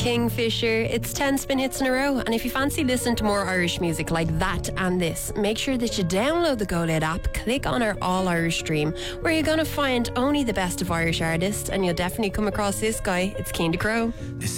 Kingfisher. It's 10 spin hits in a row. And if you fancy listening to more Irish music like that and this, make sure that you download the Go Loud app, click on our All Irish stream, where you're going to find only the best of Irish artists, and you'll definitely come across this guy. It's Keen to Crow.